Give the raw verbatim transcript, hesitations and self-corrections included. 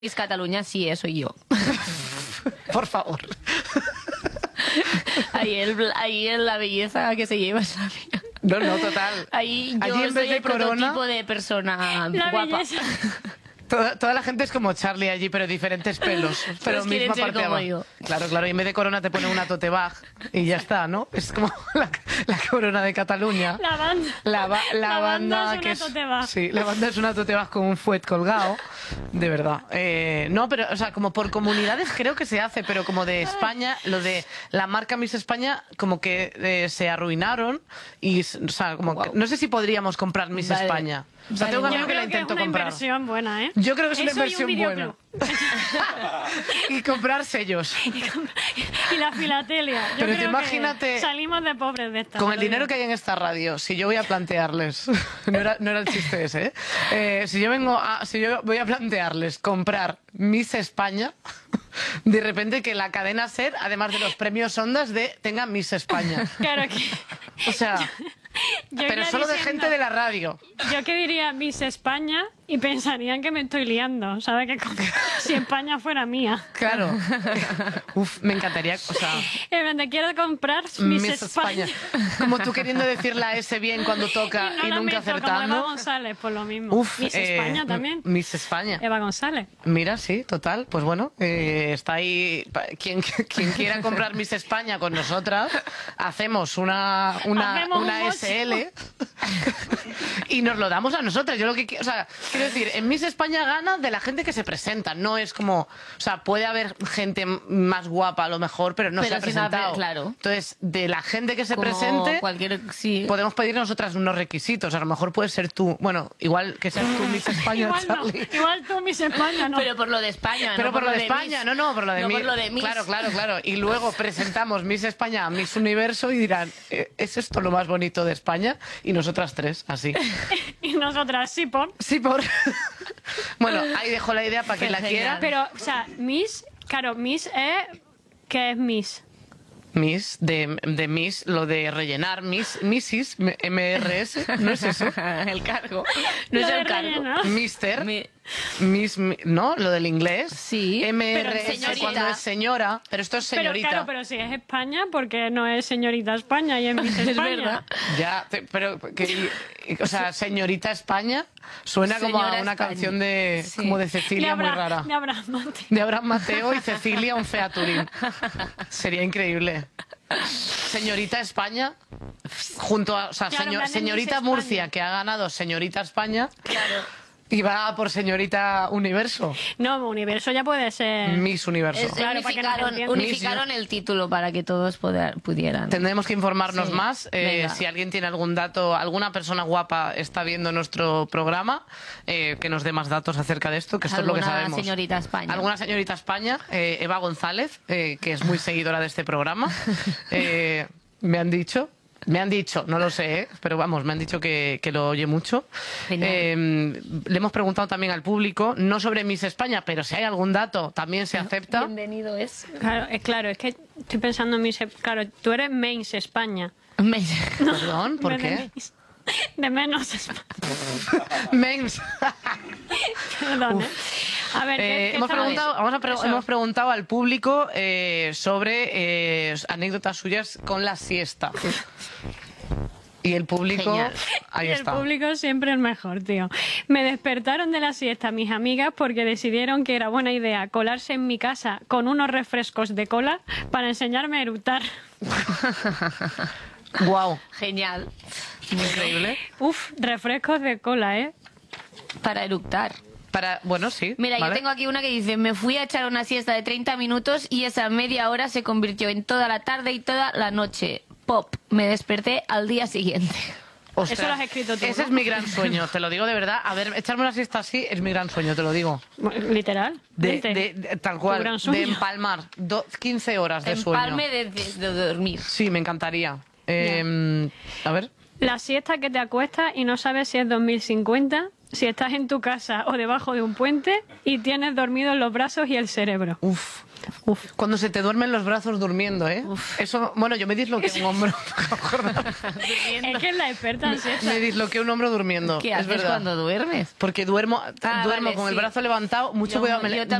Miss Cataluña, sí, eso soy yo. Por favor. Ahí, el, ahí el, la belleza que se lleva es la mía. No, no, total. Ahí yo Allí en vez soy de el prototipo corona, de persona La guapa. belleza. Toda, toda la gente es como Charlie allí, pero diferentes pelos. Pero Todos quieren misma ser parte de como abajo. yo. Claro, claro. Y en vez de corona te ponen una tote bag y ya está, ¿no? Es como la, la corona de Cataluña. La banda. La, ba- la, La banda, banda es una que es, tote bag. sí, la banda es una tote bag con un fuet colgado, de verdad. Eh, no, pero, o sea, como por comunidades creo que se hace, pero como de España, lo de la marca Miss España, como que eh, se arruinaron y, o sea, como Wow. que- no sé si podríamos comprar Miss Vale. España. O sea, Vale, tengo un yo amigo que la Creo que es intentó una comprar. inversión buena, ¿eh? Yo creo que es una Eso y un inversión buena. videoclub. Y comprar sellos. Y la filatelia. Yo Pero te creo que imagínate- salimos de pobres de esta. Con el dinero que hay en esta radio, si yo voy a plantearles, no era, no era el chiste ese, ¿eh? Eh, si yo vengo a, si yo voy a plantearles comprar Miss España, de repente que la cadena SER, además de los premios Ondas, de tenga Miss España. Claro que. O sea, yo pero iría solo de diciendo- gente de la radio. Yo que diría Miss España y pensarían que me estoy liando, ¿sabes? Que como- si España fuera mía. Claro. Uf, me encantaría, o sea, En vez de quiero comprar Miss, Miss España. Como tú queriendo decir la S bien cuando toca y, no la nunca meto, como Eva acertando. González, por lo mismo. Uf, Miss eh, España también. Miss España. Eva González. Mira, sí, total. Pues bueno, eh, está ahí. pa- Quien, quien quiera comprar Miss España con nosotras, hacemos una, una, Hacemos un una mocho. S L y nos lo damos a nosotras. Yo lo que qui- o sea, quiero decir, en Miss España gana de la gente que se presenta. No es como. O sea, puede haber gente m- más guapa a lo mejor, pero no Pero se ha sin haber- presentado. claro. Entonces, de la gente que se Como presente. cualquier, sí. Podemos pedir nosotras unos requisitos. A lo mejor puedes ser tú. Bueno, igual que seas tú Miss España, Igual no, Charlie. igual tú Miss España no. Pero por lo de España, Pero no por lo de Miss. España, no, no, por lo de No Miss. por lo de Miss. Claro, claro, claro. Y luego presentamos Miss España a Miss Universo y dirán, "Eh, ¿es esto lo más bonito de España? Y nosotras tres, así. Y nosotras sí, por. Sí, por... Bueno, ahí dejo la idea para quien la Qué quiera. Pero, o sea, Miss, claro, Miss es. ¿Qué es Miss? Miss, de, de Miss, lo de rellenar, Miss, Missis, M R S, ¿no es eso? El cargo. No Lo es de el cargo. rellenar. Mister, Mi- Miss, mi- ¿no? Lo del inglés. Sí, M R pero S señorita. cuando es señora, pero esto es Pero señorita. claro, pero si es España, porque no es señorita España y es Miss Es España. verdad. Ya, te- pero, que, y- y- o sea, señorita España suena como a Señora una España. canción de, Sí. como de De Cecilia muy Abraham, rara. de Abraham Mateo. De Abraham Mateo y Cecilia, un featuring. Sería increíble. Señorita España, junto a, o sea, Claro, señor- en plan de señorita Miss Murcia, España. que ha ganado Señorita España, Claro. y va por Señorita Universo, No, Universo ya puede ser. Miss Universo. Es- Claro, para que nos unificaron, entiendan. unificaron el título para que todos poder- pudieran. Tendremos que informarnos Sí, más. eh, venga. si alguien tiene algún dato, alguna persona guapa está viendo nuestro programa, eh, que nos dé más datos acerca de esto, que esto es lo que Alguna sabemos. señorita España. Alguna señorita España, eh, Eva González, eh, que es muy seguidora de este programa. Eh, me han dicho. Me han dicho, no lo sé, ¿eh? Pero vamos, me han dicho que, que lo oye mucho. Genial. Eh, le hemos preguntado también al público, no sobre Miss España, pero si hay algún dato, también se acepta. Bienvenido es. Claro, es claro, es que estoy pensando en Miss. Claro, tú eres Miss España. Me- Perdón, ¿por En vez de qué? Miss. De menos España. Mens. Perdón, ¿eh? A ver, ¿qué, Eh, qué hemos, estaba- preguntado, vamos a pre- Eso. hemos preguntado al público eh, sobre eh, anécdotas suyas con la siesta. Y el público, Genial. ahí Y el está. público siempre es mejor, tío. Me despertaron de la siesta mis amigas porque decidieron que era buena idea colarse en mi casa con unos refrescos de cola para enseñarme a eructar. Wow, Genial. increíble. Uf, refrescos de cola, ¿eh? Para eructar. Para, bueno, sí. Mira, ¿vale? yo tengo aquí una que dice, me fui a echar una siesta de treinta minutos y esa media hora se convirtió en toda la tarde y toda la noche. Pop, me desperté al día siguiente. Ostras, Eso lo has escrito tú, Ese ¿no? es mi gran sueño, te lo digo de verdad. A ver, echarme una siesta así es mi gran sueño, te lo digo. Bueno, literal. De, Vente. de- de- tal Tu cual, gran de sueño. empalmar do- quince horas de sueño. Empalme de, de- de dormir. Sí, me encantaría. Eh, a ver. La siesta que te acuestas y no sabes si es dos mil cincuenta, si estás en tu casa o debajo de un puente y tienes dormidos los brazos y el cerebro. Uf, Uf. Cuando se te duermen los brazos durmiendo, ¿eh? Uf. Eso, bueno, yo me disloqué un hombro. Es que es la experta en siesta. Me disloqué un hombro durmiendo. ¿Qué es haces verdad. cuando duermes? Porque duermo, Ah, duermo vale, con el sí. brazo levantado, mucho Yo- cuidado. Me, yo le- también